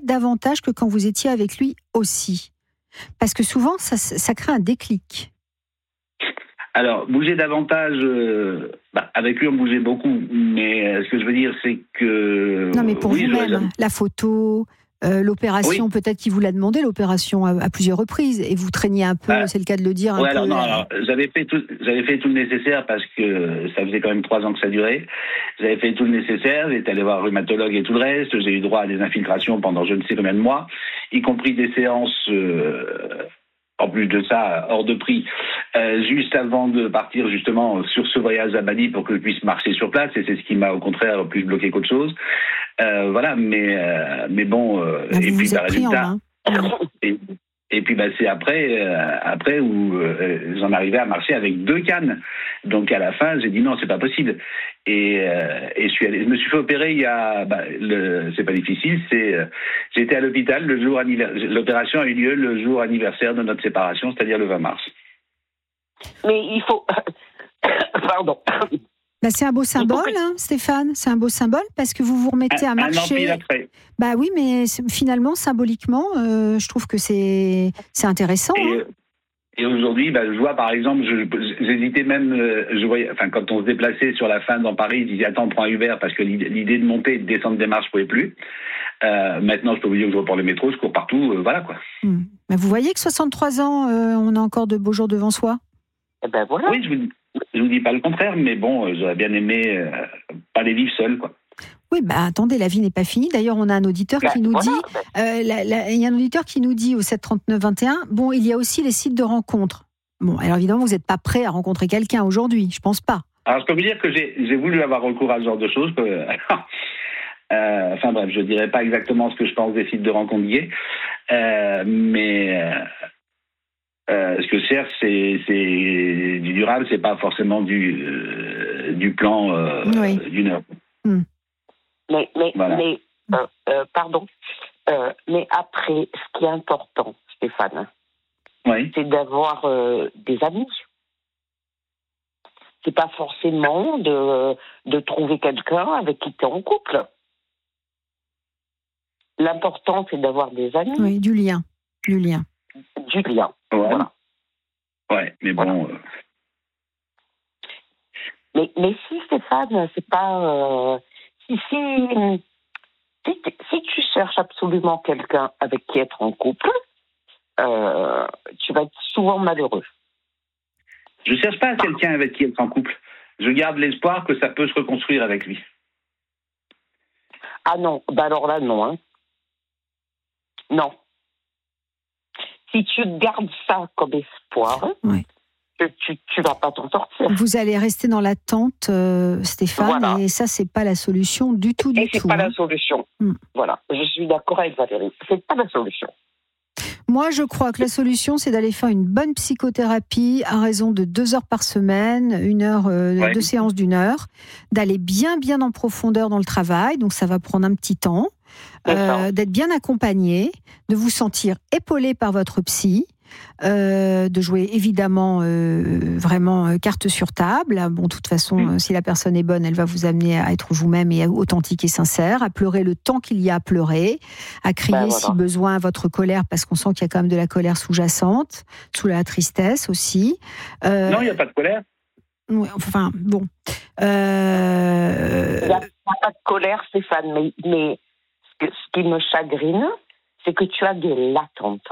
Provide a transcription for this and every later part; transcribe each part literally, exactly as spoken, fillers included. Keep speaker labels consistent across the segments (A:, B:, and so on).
A: davantage que quand vous étiez avec lui aussi? Parce que souvent, ça, ça crée un déclic.
B: Alors, bouger davantage, euh, bah, avec lui on bougeait beaucoup, mais euh, ce que je veux dire c'est que...
A: Non mais pour
B: oui,
A: vous-même, la photo, euh, l'opération,
B: oui.
A: peut-être qu'il vous l'a demandé, l'opération à, à plusieurs reprises, et vous traîniez un peu,
B: Ah.
A: c'est le cas de le dire, un
B: ouais,
A: peu...
B: alors, non, alors, j'avais fait tout, j'avais fait tout le nécessaire parce que ça faisait quand même trois ans que ça durait. J'avais fait tout le nécessaire, j'étais allé voir un rhumatologue et tout le reste, j'ai eu droit à des infiltrations pendant je ne sais combien de mois, y compris des séances... Euh, en plus de ça, hors de prix, euh, juste avant de partir justement sur ce voyage à Bali pour que je puisse marcher sur place, et c'est ce qui m'a au contraire plus bloqué qu'autre chose. Euh, voilà, mais euh, mais bon, euh,
A: Ah,
B: et
A: vous
B: puis
A: vous
B: bah,
A: êtes pris en
B: résultat.
A: main.
B: Et, et puis bah, c'est après, euh, après où euh, j'en arrivais à marcher avec deux cannes. Donc à la fin, j'ai dit non, c'est pas possible. Et, euh, et je suis allé, je me suis fait opérer il y a, bah, le, c'est pas difficile, c'est, euh, j'étais à l'hôpital le jour anniversaire. L'opération a eu lieu le jour anniversaire de notre séparation, c'est-à-dire le vingt mars.
C: Mais il faut, pardon.
A: Bah, c'est un beau symbole, hein, Stéphane. C'est un beau symbole parce que vous vous remettez
B: un,
A: à marcher.
B: Un an pile après.
A: Bah oui, mais finalement, symboliquement, euh, je trouve que c'est c'est intéressant.
B: Et,
A: hein.
B: et aujourd'hui, bah, je vois par exemple, je, j'hésitais même, je voyais, enfin quand on se déplaçait sur la fin dans Paris, je disais attends, prends un Uber parce que l'idée, l'idée de monter et de descendre des marches, je pouvais plus. Euh, maintenant, je peux vous dire que je reprends le métro, je cours partout, euh, voilà quoi.
A: Hum. Bah, vous voyez que soixante-trois ans, euh, on a encore de beaux jours devant soi.
C: Eh ben voilà.
B: Oui, je vous, je vous dis pas le contraire, mais bon, j'aurais bien aimé euh, pas les vivre seul, quoi.
A: Oui, bah attendez, la vie n'est pas finie. D'ailleurs, on a un auditeur
C: Ben,
A: qui nous
C: voilà.
A: dit, euh, la, la, il y a un auditeur qui nous dit au sept trente-neuf vingt et un, bon, il y a aussi les sites de rencontres. Bon, alors évidemment, vous n'êtes pas prêt à rencontrer quelqu'un aujourd'hui, je pense pas.
B: Alors, je peux vous dire que j'ai, j'ai voulu avoir recours à ce genre de choses. Que, euh, enfin bref, je dirais pas exactement ce que je pense des sites de rencontres gays, euh, mais euh, euh, ce que je cherche, c'est, c'est du durable, c'est pas forcément du, euh, du plan euh,
A: Oui.
B: d'une heure.
A: Hum.
C: Mais, mais,
B: Voilà.
C: mais euh, euh, pardon. Euh, mais après, ce qui est important, Stéphane,
B: Oui.
C: c'est d'avoir euh, des amis. C'est pas forcément de, de trouver quelqu'un avec qui tu es en couple. L'important, c'est d'avoir des amis,
A: Oui, du lien, du lien.
C: du lien.
B: Ouais.
C: Voilà.
B: Ouais, mais bon. Euh,
C: Mais, mais si, Stéphane, c'est pas... Euh, si, si, si, si tu cherches absolument quelqu'un avec qui être en couple, euh, tu vas être souvent malheureux.
B: je cherche pas quelqu'un avec qui être en couple. Je garde l'espoir que ça peut se reconstruire avec lui.
C: Ah non, bah alors là, non. Hein. Non. Si tu gardes ça comme espoir,
A: Ouais.
C: tu tu vas pas t'en sortir.
A: Vous allez rester dans l'attente, euh, Stéphane,
C: Voilà.
A: et ça, c'est pas la solution du tout, du
C: Et c'est
A: tout.
C: pas
A: hein.
C: la solution.
A: Mm.
C: Voilà, je suis d'accord avec Valérie. C'est pas la solution.
A: Moi, je crois que la solution, c'est d'aller faire une bonne psychothérapie à raison de deux heures par semaine, une heure, euh,
B: Ouais.
A: deux séances d'une heure, d'aller bien, bien en profondeur dans le travail, donc ça va prendre un petit temps, euh, d'être bien accompagné, de vous sentir épaulé par votre psy, euh, de jouer évidemment euh, vraiment euh, carte sur table. Bon, de toute façon,
B: Mmh.
A: euh, si la personne est bonne, elle va vous amener à être vous-même et à authentique et sincère, à pleurer le temps qu'il y a à pleurer, à crier
C: Ben, voilà.
A: si besoin votre colère, parce qu'on sent qu'il y a quand même de la colère sous-jacente, sous la tristesse aussi. Euh,
B: Non, il n'y a pas de colère.
A: ouais, enfin, bon. Euh,
C: Il n'y a pas de colère, Stéphane, mais, mais ce, que- ce qui me chagrine, c'est que tu as de l'attente.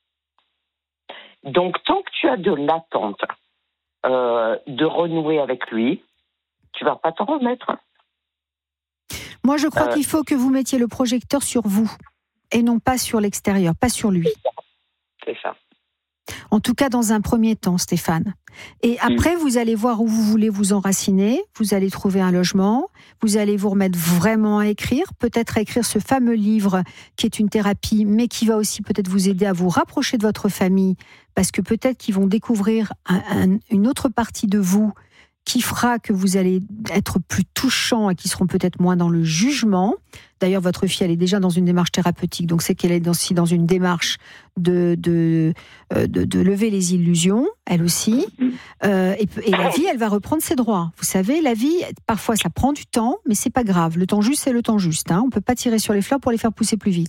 C: Donc, tant que tu as de l'attente euh, de renouer avec lui, tu vas pas t'en remettre.
A: Moi, je crois
C: Euh,
A: qu'il faut que vous mettiez le projecteur sur vous et non pas sur l'extérieur, pas sur lui.
C: C'est ça.
A: En tout cas, dans un premier temps, Stéphane. Et après, vous allez voir où vous voulez vous enraciner, vous allez trouver un logement, vous allez vous remettre vraiment à écrire, peut-être à écrire ce fameux livre qui est une thérapie, mais qui va aussi peut-être vous aider à vous rapprocher de votre famille, parce que peut-être qu'ils vont découvrir un, un, une autre partie de vous qui fera que vous allez être plus touchant et qui seront peut-être moins dans le jugement. D'ailleurs, votre fille, elle est déjà dans une démarche thérapeutique, donc c'est qu'elle est aussi dans une démarche de, de, de, de lever les illusions, elle aussi. Euh, et, et la vie, elle va reprendre ses droits. Vous savez, la vie, parfois, ça prend du temps, mais c'est pas grave. Le temps juste, c'est le temps juste. Hein. On peut pas tirer sur les fleurs pour les faire pousser plus vite.